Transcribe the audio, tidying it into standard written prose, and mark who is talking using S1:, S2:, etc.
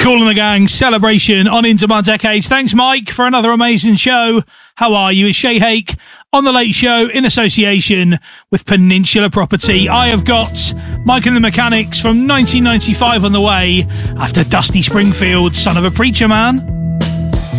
S1: Kool and the Gang celebration on Into My Decades. Thanks, Mike, for another amazing show. How are you? It's Shay Hake on The Late Show in association with Peninsula Property. I have got Mike and the Mechanics from 1995 on the way after Dusty Springfield, Son of a Preacher Man.